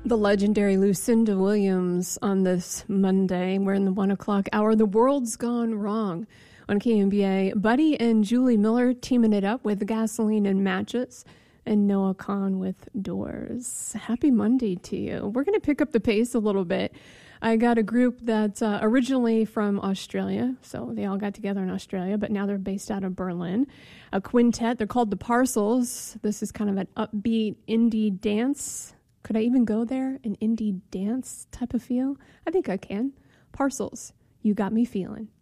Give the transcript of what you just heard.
The legendary Lucinda Williams on this Monday. We're in the 1 o'clock hour. The world's gone wrong on KMBA. Buddy and Julie Miller teaming it up with Gasoline and Matches, and Noah Kahn with Doors. Happy Monday to you. We're going to pick up the pace a little bit. I got a group that's originally from Australia, so they all got together in Australia, but now they're based out of Berlin. A quintet, they're called the Parcels. This is kind of an upbeat indie dance. Could I even go there? An indie dance type of feel? I think I can. Parcels, You Got Me Feeling.